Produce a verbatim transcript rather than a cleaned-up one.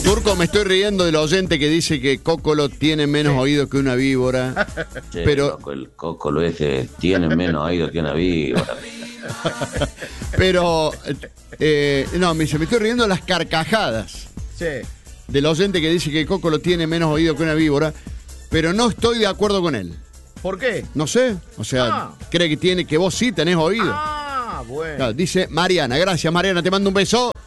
Turco, me estoy riendo del oyente que dice que Cocolo tiene menos sí. oído que una víbora. Che, pero loco, el Cocolo ese tiene menos oído que una víbora. Pero, eh, no, me dice, me estoy riendo de las carcajadas. Sí. Del oyente que dice que Cocolo tiene menos oído que una víbora, pero no estoy de acuerdo con él. ¿Por qué? No sé, o sea, ah. cree que tiene que vos sí tenés oído. Ah, bueno. Claro, dice Mariana, gracias Mariana, te mando un beso.